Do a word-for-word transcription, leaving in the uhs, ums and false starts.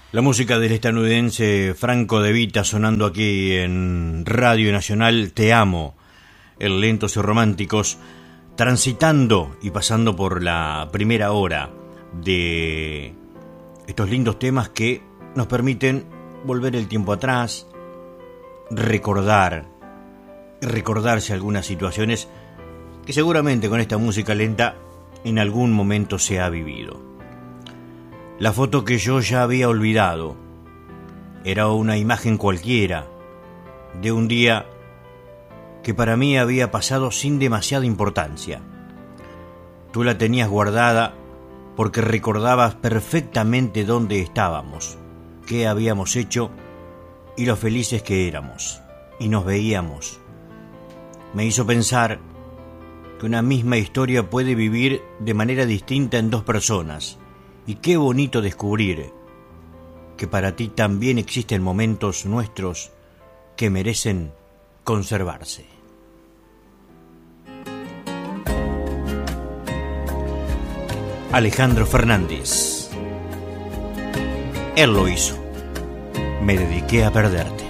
La música del estadounidense Franco De Vita sonando aquí en Radio Nacional. Te amo, el Lentos y Románticos, transitando y pasando por la primera hora de estos lindos temas que nos permiten volver el tiempo atrás, recordar, recordarse algunas situaciones que seguramente con esta música lenta en algún momento se ha vivido. La foto que yo ya había olvidado era una imagen cualquiera de un día que para mí había pasado sin demasiada importancia. Tú la tenías guardada porque recordabas perfectamente dónde estábamos, qué habíamos hecho y lo felices que éramos y nos veíamos. Me hizo pensar que una misma historia puede vivir de manera distinta en dos personas. Y qué bonito descubrir que para ti también existen momentos nuestros que merecen conservarse. Alejandro Fernández. Él lo hizo. Me dediqué a perderte.